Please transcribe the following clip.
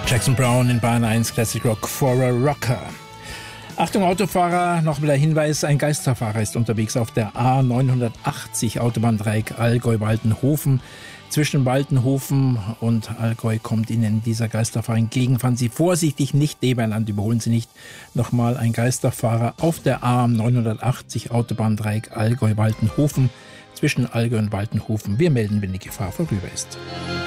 Jackson Browne in Bayern 1 Classic Rock for a Rocker. Achtung Autofahrer, noch mal der Hinweis, ein Geisterfahrer ist unterwegs auf der A980 Autobahndreieck Allgäu-Waltenhofen. Zwischen Waltenhofen und Allgäu kommt Ihnen dieser Geisterfahrer entgegen. Fahren Sie vorsichtig, nicht Nebenland, überholen Sie nicht. Nochmal ein Geisterfahrer auf der A980 Autobahndreieck Allgäu-Waltenhofen. Zwischen Allgäu und Waltenhofen. Wir melden, wenn die Gefahr vorüber ist.